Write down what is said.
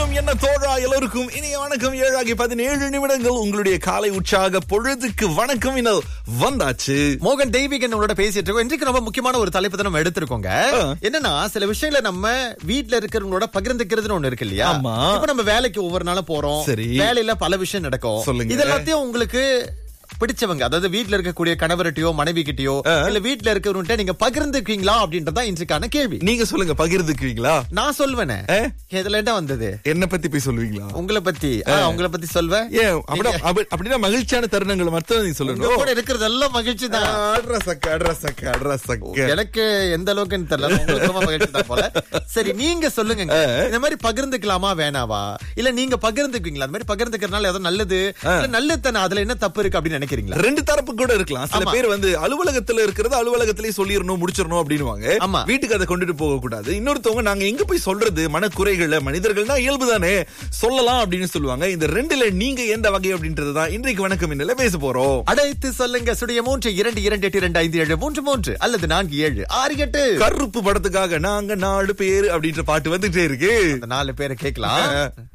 வணக்கம் என்ன தோழா எல்லோருக்கும் இனிய வணக்கம். 7:17 உங்களுடைய காலை உற்சாக பொழுதுக்கு வணக்கம் இன்னல் வந்தாச்சு. மோகன் தெய்வீகன் உங்களோட பேசிட்டு இருக்கோம். இன்றைக்கு ரொம்ப முக்கியமான ஒரு தலைப்பு தான் நம்ம எடுத்திருக்கோங்க. என்னன்னா சில விஷயங்களை நம்ம வீட்ல இருக்கிறவங்களோட பகிர்ந்துக்கிறதுன்னு ஒண்ணு இருக்கு இல்லையா? ஆமா. இப்ப நம்ம வேலைக்கு ஒவ்வொரு நாளும் போறோம். சரி. வேலையில பல விஷயம் நடக்கும். சொல்லுங்க. இது எல்லாத்தையும் உங்களுக்கு பிடிச்சவங்க, அதாவது வீட்ல இருக்கக்கூடிய கணவர்கிட்டயோ மனைவி கிட்டயோ இல்ல வீட்ல இருக்கிறவங்க நீங்க பகிர்ந்துக்குவீங்களா அப்படின்றதான் இன்றைக்கான கேள்வி. நீங்க சொல்லுங்க, பகிர்ந்துக்குவீங்களா? நான் சொல்வேனே. இதுல என்ன வந்தது? என்ன பத்தி போய் சொல்லுவீங்களா? உங்களை பத்தி. உங்களை பத்தி சொல்வேன். ஏன் அப்படின்னா மகிழ்ச்சியான தருணங்கள் மட்டும் நீ சொல்லணும். கூட இருக்கிறதெல்லாம் மகிழ்ச்சி தான். எனக்கு எந்த அளவுக்குன்னு தெரியல, உங்களுக்கு ரொம்ப மகிழ்ச்சி தான் போல. சரி, நீங்க சொல்லுங்க, இந்த மாதிரி பகிர்ந்துக்கலாமா வேணாவா? இல்ல நீங்க பகிர்ந்துக்குவீங்களா? அந்த மாதிரி பகிர்ந்துக்கிறதுனால ஏதோ நல்லது நல்லது தானே, அதுல என்ன தப்பு இருக்கு அப்படின்னு நினைக்கிறீங்களா? ரெண்டு தரப்பு கூட இருக்கலாம். சில பேர் அலுவலகத்துல இருக்கிறது அலுவலகத்திலேயே சொல்லிடணும், முடிச்சிடணும் அப்படின்னுவாங்க. வீட்டுக்கு அதை கொண்டுட்டு போக கூடாது. இன்னொருத்தவங்க நாங்க எங்க போய் சொல்றது, மனக்குறைகளை மனிதர்கள்னா இயல்புதானே சொல்லலாம் அப்படின்னு சொல்லுவாங்க. இந்த ரெண்டுல நீங்க எந்த வகை அப்படின்றதுதான் இன்றைக்கு வணக்கம் இன்னல பேச போறோம். அழைத்து சொல்லுங்க. 3 அல்லது 4768. கருப்பு படத்துக்காக நாங்க 4 பேர் அப்படின்ற பாட்டு வந்துட்டே இருக்கு. 4 பேரை கேட்கலாம்.